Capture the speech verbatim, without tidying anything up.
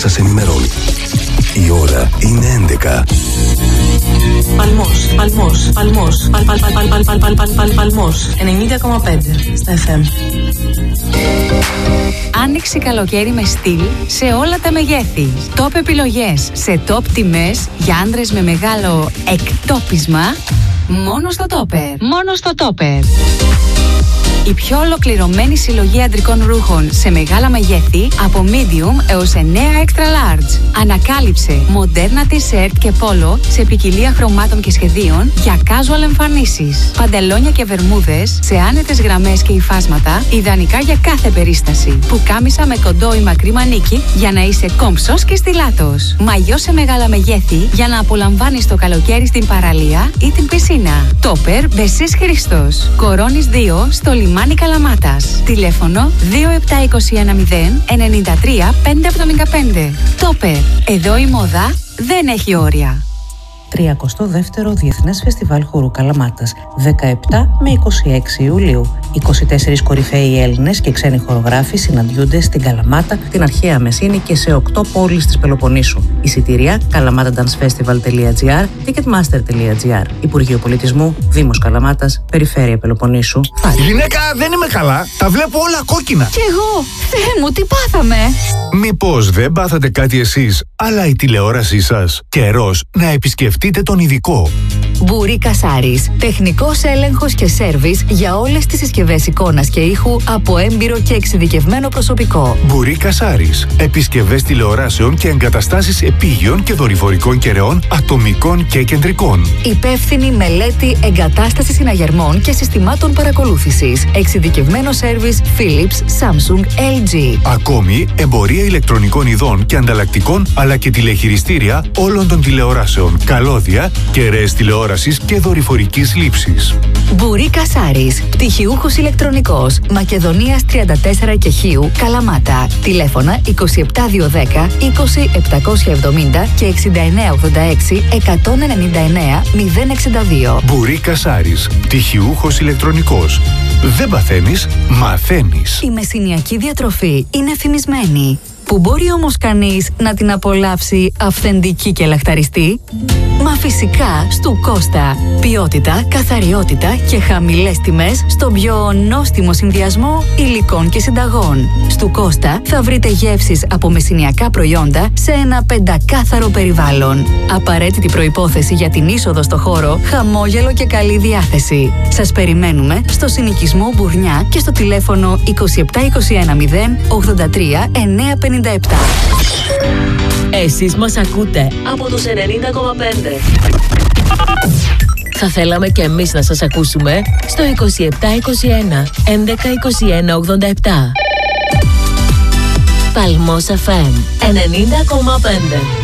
σας ενημερώνει. Η ώρα είναι έντεκα. Παλμός, Παλμός, Παλμός, Παλ, Παλ, Παλ, Παλ, Παλ, Παλ, Παλ, Παλ, Παλμός, ενενήντα κόμμα πέντε στα εφ εμ. Άνοιξη καλοκαίρι με στυλ σε όλα τα μεγέθη. Top επιλογές σε top τιμές για άντρες με μεγάλο εκτόπισμα. Μόνο στο Topper. Μόνο στο Topper. Η πιο ολοκληρωμένη συλλογή αντρικών ρούχων σε μεγάλα μεγέθη από medium έως εννέα extra large. Ανακάλυψε μοντέρνα t-shirt και πόλο σε ποικιλία χρωμάτων και σχεδίων για casual εμφανίσεις. Παντελόνια και βερμούδες σε άνετες γραμμές και υφάσματα, ιδανικά για κάθε περίσταση. Πουκάμισα με κοντό ή μακρύ μανίκι για να είσαι κόμψος και στιλάτος. Μαγιό σε μεγάλα μεγέθη για να απολαμβάνεις το καλοκαίρι στην παραλία ή την πισίνα. Topper Μπεσής Χρήστος. Κορώνης δύο στο λιμάνι Καλαμάτας. Τηλέφωνο δύο επτά δύο ένα μηδέν εννιά τρία πέντε εβδομήντα πέντε. Topper. Εδώ η μόδα δεν έχει όρια. τριακοστό δεύτερο Διεθνές Φεστιβάλ Χορού Καλαμάτας, δεκαεπτά με είκοσι έξι Ιουλίου. είκοσι τέσσερις κορυφαίοι Έλληνες και ξένοι χορογράφοι συναντιούνται στην Καλαμάτα, την αρχαία Μεσίνη και σε οκτώ πόλεις της Πελοποννήσου. Εισιτήρια καλαμάταντανσφεστιβάλ τελεία τζι άρ, τικετμάστερ τελεία τζι άρ. Υπουργείο Πολιτισμού, Δήμος Καλαμάτας, Περιφέρεια Πελοποννήσου. Γυναίκα, δεν είμαι καλά. Τα βλέπω όλα κόκκινα. Κι εγώ. Θεέ μου, τι πάθαμε. Μήπως δεν πάθατε κάτι εσείς, αλλά η τηλεόρασή σας? Καιρός να επισκεφτείτε τον ειδικό. Μπουρί Κασάρης. Τεχνικός έλεγχος και σέρβις για όλες τις συσκευές εικόνας και ήχου από έμπειρο και εξειδικευμένο προσωπικό. Μπουρί Κασάρης. Επισκευές τηλεοράσεων και εγκαταστάσεις επίγειων και δορυφορικών κεραιών, ατομικών και κεντρικών. Υπεύθυνη μελέτη εγκατάστασης συναγερμών και συστημάτων παρακολούθησης. Εξειδικευμένο σέρβις Philips, Samsung, ελ τζι. Ακόμη, εμπορία ηλεκτρονικών ειδών και ανταλλακτικών, αλλά και τηλεχειριστήρια όλων των τηλεοράσεων, καλώδια, κεραίες τηλεόρασης και δορυφορικής λήψης. Μπουρί Κασάρης. Πτυχιούχος ηλεκτρονικός. Μακεδονίας τριάντα τέσσερα και Χίου, Καλαμάτα. Τηλέφωνα είκοσι επτά διακόσια δέκα είκοσι επτακόσια εβδομήντα και εξήντα εννέα ογδόντα έξι εκατόν ενενήντα εννέα μηδέν εξήντα δύο. Μπουρί Κασάρης. Πτυχιούχος ηλεκτρονικός. Δεν παθαίνεις, μαθαίνεις. Η μεσηνιακή διατροφή είναι φημισμένη. Που μπορεί όμως κανείς να την απολαύσει αυθεντική και λαχταριστή? Μα φυσικά στου Κώστα. Ποιότητα, καθαριότητα και χαμηλές τιμές στον πιο νόστιμο συνδυασμό υλικών και συνταγών. Στου Κώστα θα βρείτε γεύσεις από μεσηνιακά προϊόντα σε ένα πεντακάθαρο περιβάλλον. Απαραίτητη προϋπόθεση για την είσοδο στο χώρο, χαμόγελο και καλή διάθεση. Σας περιμένουμε στο συνοικισμό Μπουρνιά και στο τηλέφωνο είκοσι επτά είκοσι ένα μηδέν ογδόντα τρία εννιακόσια πενήντα επτά. Εσείς μας ακούτε από τους ενενήντα κόμμα πέντε. Θα θέλαμε και εμείς να σας ακούσουμε στο είκοσι επτά είκοσι ένα έντεκα είκοσι ένα ογδόντα επτά. Παλμός εφ εμ ενενήντα κόμμα πέντε.